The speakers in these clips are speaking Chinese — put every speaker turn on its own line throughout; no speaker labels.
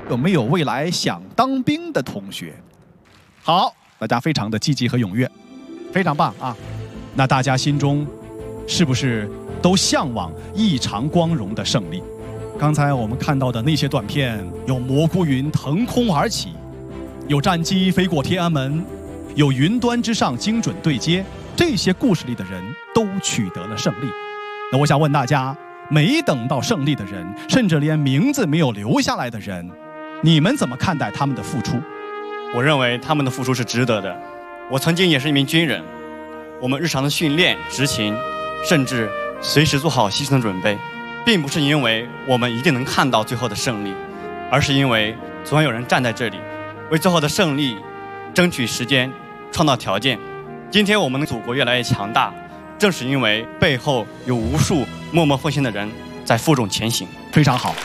有没有未来想当兵的同学？好，大家非常的积极和踊跃，非常棒啊！那大家心中是不是都向往异常光荣的胜利？刚才我们看到的那些短片，有蘑菇云腾空而起，有战机飞过天安门，有云端之上精准对接，这些故事里的人都取得了胜利。那我想问大家，没等到胜利的人，甚至连名字没有留下来的人，你们怎么看待他们的付出？
我认为他们的付出是值得的。我曾经也是一名军人，我们日常的训练、执勤，甚至随时做好牺牲的准备，并不是因为我们一定能看到最后的胜利，而是因为总有人站在这里，为最后的胜利争取时间、创造条件。今天我们的祖国越来越强大，正是因为背后有无数默默奉献的人在负重前行。
非常好。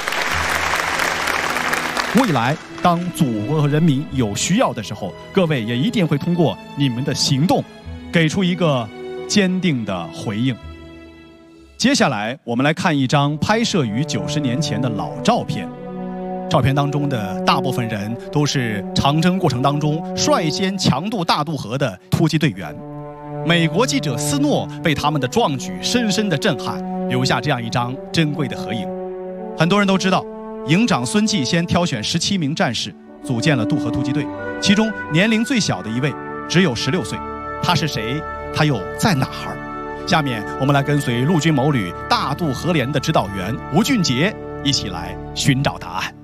未来当祖国和人民有需要的时候，各位也一定会通过你们的行动，给出一个坚定的回应。接下来我们来看一张拍摄于90年前的老照片。照片当中的大部分人都是长征过程当中率先强渡大渡河的突击队员。美国记者斯诺被他们的壮举深深的震撼，留下这样一张珍贵的合影。很多人都知道，营长孙继先挑选17名战士组建了渡河突击队，其中年龄最小的一位只有16岁。他是谁？他又在哪儿？下面我们来跟随陆军某旅大渡河连的指导员吴俊杰一起来寻找答案。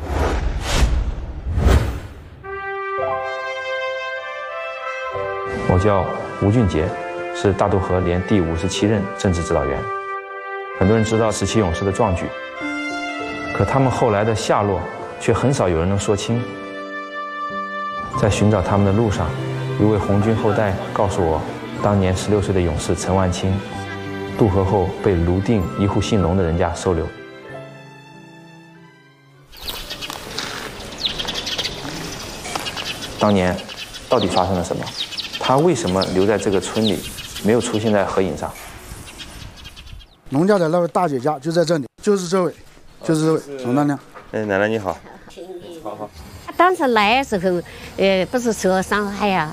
我叫吴俊杰，是大渡河连第57任政治指导员。很多人知道17勇士的壮举，可他们后来的下落却很少有人能说清。在寻找他们的路上，一位红军后代告诉我，当年16岁的勇士陈万清渡河后被泸定一户姓龙的人家收留。当年到底发生了什么？他为什么留在这个村里，没有出现在合影上？
农家的那位大姐家就在这里，就是这位，就是这位龙大娘。
奶奶你好。
好。当时来的时候，不是说上海啊，